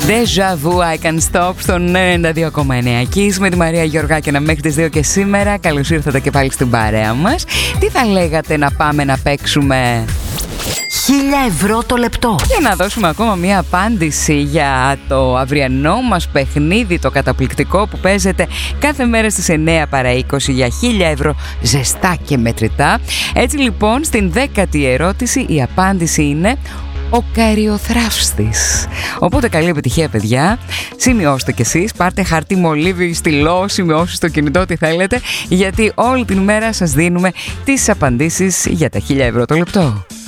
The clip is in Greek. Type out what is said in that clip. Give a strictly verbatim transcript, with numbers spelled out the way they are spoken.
Deja vu, I Can Stop στον ενενήντα δύο κόμμα εννέα Kiss με τη Μαρία Γεωργάκηνα μέχρι τις δύο και σήμερα. Καλώς ήρθατε και πάλι στην παρέα μας. Τι θα λέγατε να πάμε να παίξουμε χίλια ευρώ το λεπτό? Για να δώσουμε ακόμα μία απάντηση για το αυριανό μας παιχνίδι, το καταπληκτικό που παίζεται κάθε μέρα στις εννέα παρά είκοσι για χίλια ευρώ ζεστά και μετρητά. Έτσι λοιπόν, στην δέκατη ερώτηση η απάντηση είναι ο καριοθράφστης. Οπότε καλή επιτυχία, παιδιά. Σημειώστε κι εσείς, πάρτε χαρτί, μολύβι, στυλό, σημειώσεις στο κινητό, ό,τι θέλετε, γιατί όλη την ημέρα σας δίνουμε τις απαντήσεις για τα χίλια ευρώ το λεπτό.